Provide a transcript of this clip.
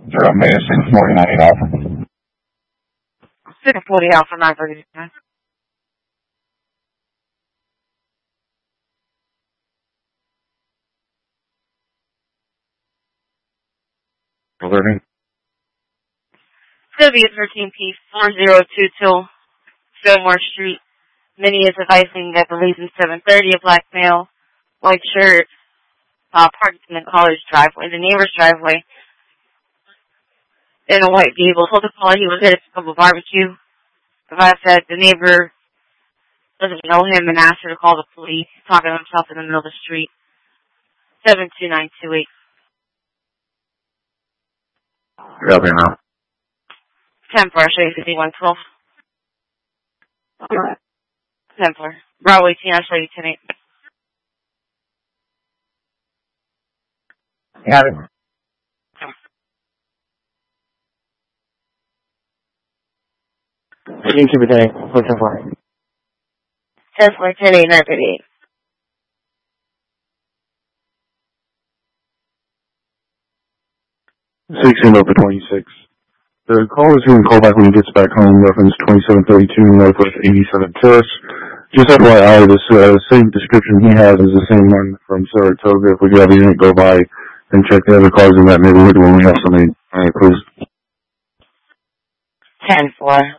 Zero May 649 Alpha. 640 Alpha 939. Alerting. Sylvia 13P 4022 Fillmore Street. Minnie is advising that the reason 730, a black male, white shirt, parked in the college driveway, the neighbor's driveway, in a white vehicle. Told the caller he was here to pick up a barbecue. The guy said the neighbor doesn't know him and asked her to call the police. He's talking to himself in the middle of the street. 72928. Copy now. 10 for Ashley 5112. 10 for Bravo 18, Ashley 108. Got it. You keep it there. What's that for? 10 for 108, 938. 16 over 26. The caller is going to call back when he gets back home, reference 2732 Northwest 87 Terrace. Just FYI, this same description he has is the same one from Saratoga. If we could have a unit go by and check the other cars in that neighborhood when we have somebody, please. 10-4.